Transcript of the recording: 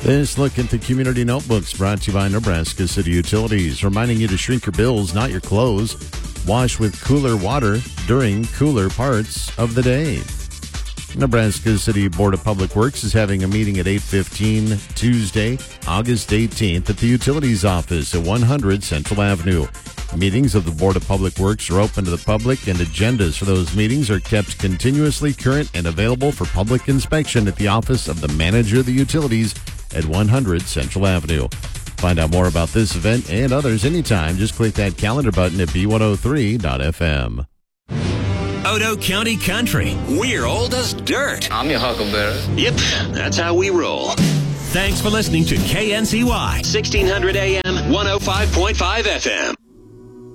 This look at the Community Notebooks brought to you by Nebraska City Utilities, reminding you to shrink your bills, not your clothes. Wash with cooler water during cooler parts of the day. Nebraska City Board of Public Works is having a meeting at 8:15 Tuesday, August 18th at the Utilities Office at 100 Central Avenue. Meetings of the Board of Public Works are open to the public, and agendas for those meetings are kept continuously current and available for public inspection at the Office of the Manager of the Utilities at 100 Central Avenue. Find out more about this event and others anytime. Just click that calendar button at b103.fm. Odo County Country. We're old as dirt. I'm your huckleberry. Yep, that's how we roll. Thanks for listening to KNCY 1600 AM 105.5 FM.